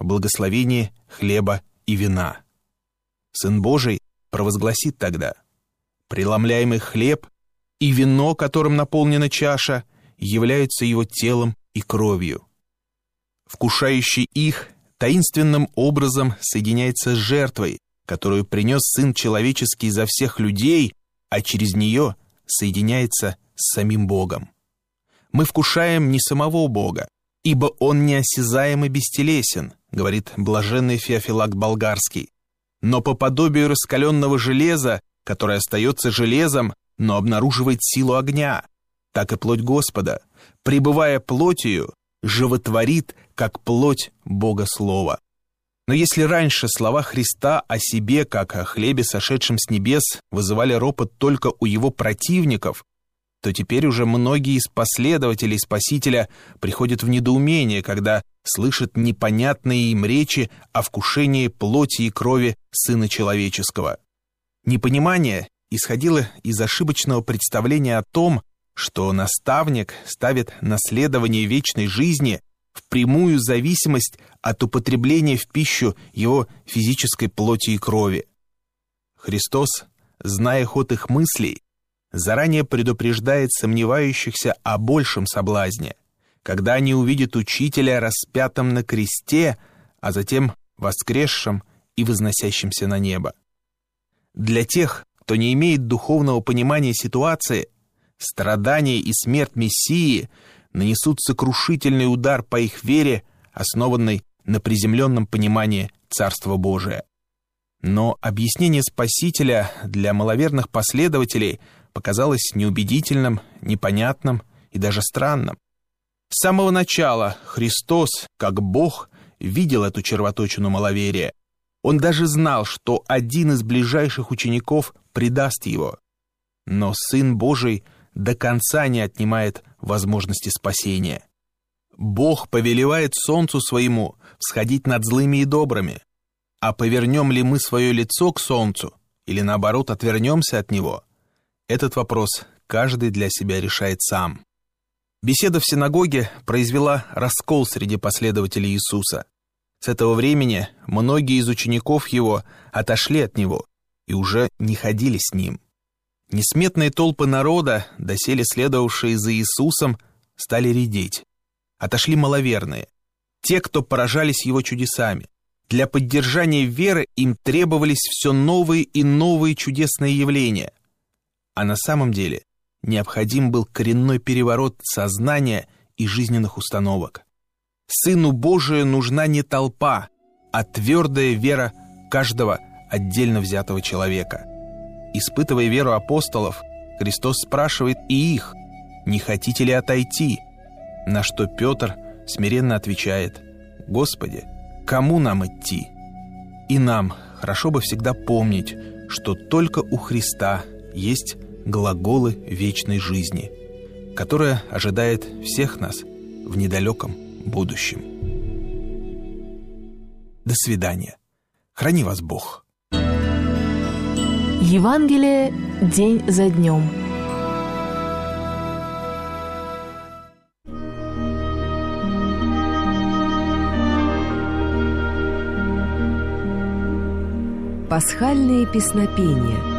о благословении хлеба и вина. Сын Божий провозгласит тогда: преломляемый хлеб и вино, которым наполнена чаша, являются его телом и кровью. Вкушающий их таинственным образом соединяется с жертвой, которую принес Сын Человеческий за всех людей, а через нее соединяется с самим Богом. Мы вкушаем не самого Бога, ибо Он неосязаем и бестелесен, говорит блаженный Феофилакт Болгарский, но по подобию раскаленного железа, которое остается железом, но обнаруживает силу огня, так и плоть Господа, пребывая плотью, животворит, как плоть Бога Слова. Но если раньше слова Христа о себе, как о хлебе, сошедшем с небес, вызывали ропот только у его противников, то теперь уже многие из последователей Спасителя приходят в недоумение, когда слышат непонятные им речи о вкушении плоти и крови Сына Человеческого. Непонимание исходило из ошибочного представления о том, что наставник ставит наследование вечной жизни в прямую зависимость от употребления в пищу его физической плоти и крови. Христос, зная ход их мыслей, заранее предупреждает сомневающихся о большем соблазне, когда они увидят Учителя распятым на кресте, а затем воскресшим и возносящимся на небо. Для тех, кто не имеет духовного понимания ситуации, страдания и смерть Мессии нанесут сокрушительный удар по их вере, основанной на приземленном понимании Царства Божия. Но объяснение Спасителя для маловерных последователей показалось неубедительным, непонятным и даже странным. С самого начала Христос, как Бог, видел эту червоточину маловерия. Он даже знал, что один из ближайших учеников предаст его. Но Сын Божий до конца не отнимает возможности спасения. Бог повелевает солнцу своему всходить над злыми и добрыми. А повернем ли мы свое лицо к солнцу или, наоборот, отвернемся от него? Этот вопрос каждый для себя решает сам. Беседа в синагоге произвела раскол среди последователей Иисуса. С этого времени многие из учеников его отошли от него и уже не ходили с ним. Несметные толпы народа, доселе следовавшие за Иисусом, стали редеть. Отошли маловерные, те, кто поражались его чудесами. Для поддержания веры им требовались все новые и новые чудесные явления. А на самом деле необходим был коренной переворот сознания и жизненных установок. Сыну Божию нужна не толпа, а твердая вера каждого отдельно взятого человека. Испытывая веру апостолов, Христос спрашивает и их: «Не хотите ли отойти?» На что Петр смиренно отвечает: «Господи, кому нам идти?» И нам хорошо бы всегда помнить, что только у Христа есть глаголы вечной жизни, которая ожидает всех нас в недалеком будущем. До свидания. Храни вас Бог. Евангелие день за днем. Пасхальные песнопения.